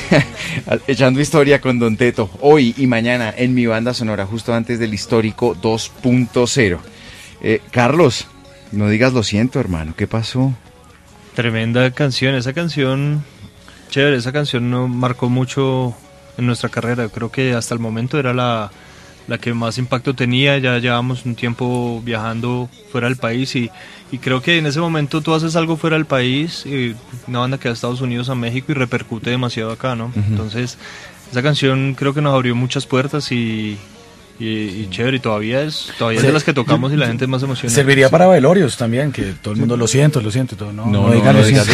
Echando historia con Don Teto, hoy y mañana en mi banda sonora, justo antes del histórico 2.0. Carlos, no digas lo siento, hermano, ¿qué pasó? Tremenda canción, esa canción, chévere, esa canción nos marcó mucho en nuestra carrera. Creo que hasta el momento era la que más impacto tenía. Ya llevamos un tiempo viajando fuera del país y creo que en ese momento tú haces algo fuera del país, una banda que va a Estados Unidos, a México, y repercute demasiado acá, ¿no? Uh-huh. Entonces esa canción creo que nos abrió muchas puertas y chévere, y todavía es de las que tocamos y la gente es más emocionada. Serviría para velorios también, que todo el mundo lo siento, todo, no digan lo siento.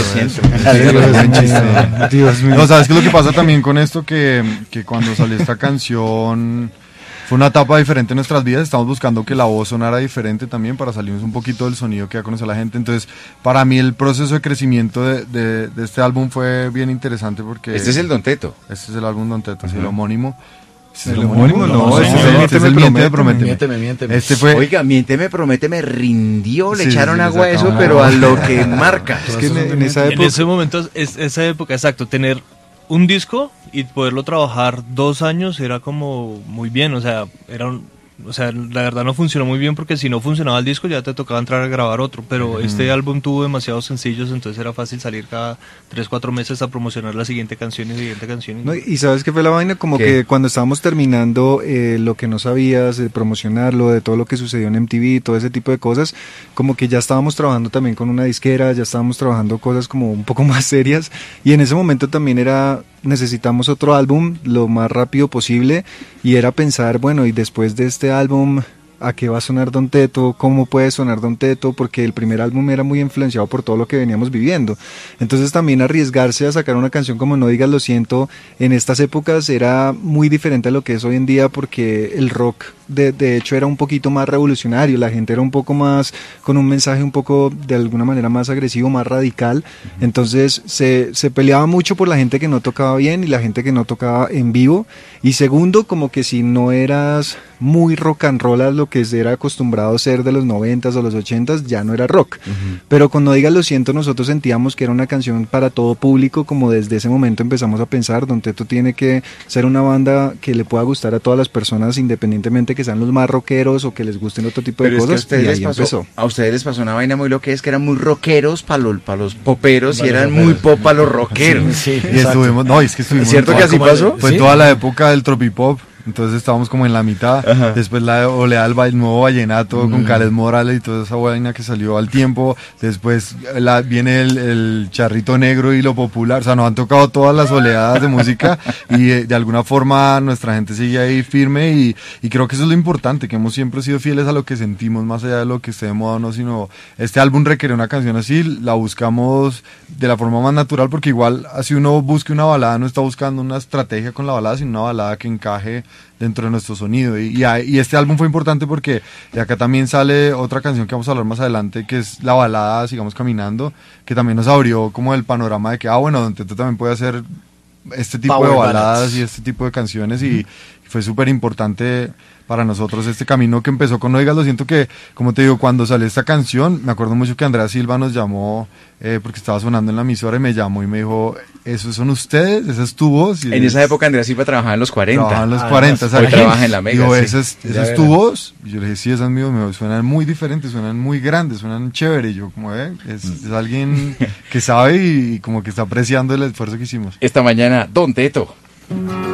Dios mío. No, ¿sabes qué es lo que pasa también con esto? Que cuando salió esta canción fue una etapa diferente en nuestras vidas. Estamos buscando que la voz sonara diferente también para salirnos un poquito del sonido que ya conoce la gente. Entonces, para mí el proceso de crecimiento de este álbum fue bien interesante porque... Este es el Don Teto. Este es el álbum Don Teto, sí, el homónimo. ¿El homónimo? No, este es el Miénteme, Prométeme. Este fue... Oiga, Miénteme, Prométeme rindió, le echaron agua a eso, pero a lo que marca. Es que en ese momento, esa época, exacto, tener un disco y poderlo trabajar 2 años era como muy bien, o sea, la verdad no funcionó muy bien porque si no funcionaba el disco ya te tocaba entrar a grabar otro, pero este álbum tuvo demasiados sencillos, entonces era fácil salir cada 3-4 meses a promocionar la siguiente canción. No, y ¿sabes qué fue la vaina? Como ¿qué? Que cuando estábamos terminando lo que no sabías, de promocionarlo, de todo lo que sucedió en MTV, todo ese tipo de cosas, como que ya estábamos trabajando también con una disquera, ya estábamos trabajando cosas como un poco más serias, y en ese momento también necesitamos otro álbum lo más rápido posible, y era pensar, bueno, y después de este álbum, ¿a qué va a sonar Don Teto? ¿Cómo puede sonar Don Teto? Porque el primer álbum era muy influenciado por todo lo que veníamos viviendo. Entonces también arriesgarse a sacar una canción como No Digas Lo Siento en estas épocas era muy diferente a lo que es hoy en día, porque el rock de hecho era un poquito más revolucionario, la gente era un poco más, con un mensaje un poco de alguna manera más agresivo, más radical. Entonces se peleaba mucho por la gente que no tocaba bien y la gente que no tocaba en vivo, y segundo, como que si no eras muy rock and roll a lo que era acostumbrado a ser de los 90s o los 80s, ya no era rock. Pero con No Digas Lo Siento nosotros sentíamos que era una canción para todo público. Como desde ese momento empezamos a pensar, Don Teto tiene que ser una banda que le pueda gustar a todas las personas, independientemente que sean los más rockeros o que les gusten otro tipo de cosas. Y ahí empezó. A ustedes les pasó una vaina muy loca, es que eran muy rockeros para los poperos y eran muy pop para los rockeros. Sí, y estuvimos, ¿Es cierto que así pasó? Fue toda la época del tropipop. Entonces estábamos como en la mitad. Ajá. Después la oleada del nuevo vallenato con Caled Morales y toda esa vaina que salió al tiempo. Después viene el charrito negro y lo popular. O sea, nos han tocado todas las oleadas de música y de alguna forma nuestra gente sigue ahí firme y creo que eso es lo importante, que hemos siempre sido fieles a lo que sentimos, más allá de lo que esté de moda o no, sino este álbum requiere una canción así, la buscamos de la forma más natural, porque igual así uno busque una balada, no está buscando una estrategia con la balada, sino una balada que encaje dentro de nuestro sonido, y este álbum fue importante porque de acá también sale otra canción que vamos a hablar más adelante, que es la balada Sigamos Caminando, que también nos abrió como el panorama de que bueno, Don Teto también puede hacer este tipo Power de baladas y este tipo de canciones, y fue súper importante para nosotros este camino que empezó con No Digas Lo Siento, que como te digo, cuando salió esta canción, me acuerdo mucho que Andrea Silva nos llamó, porque estaba sonando en la emisora, y me llamó y me dijo, ¿esos son ustedes? ¿Esa es tu voz? En esa época Andrea Silva trabajaba en los 40. Trabajaba en los 40, ¿sabes? Hoy trabaja en la Mega. Digo, ¿esa es tu voz? Y yo le dije, sí, esa es mi voz, suenan muy diferentes, suenan muy grandes, suenan chévere. Y yo como, es alguien que sabe y como que está apreciando el esfuerzo que hicimos. Esta mañana, Don Teto.